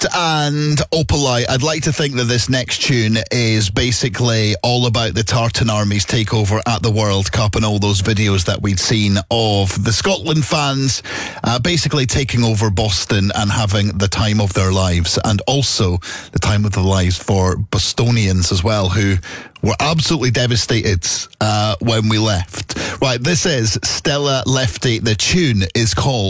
and Opalite. I'd like to think that this next tune is basically all about the Tartan Army's takeover at the World Cup and all those videos that we'd seen of the Scotland fans basically taking over Boston and having the time of their lives, and also the time of their lives for Bostonians as well, who were absolutely devastated when we left. Right, this is Stella Lefty. The tune is called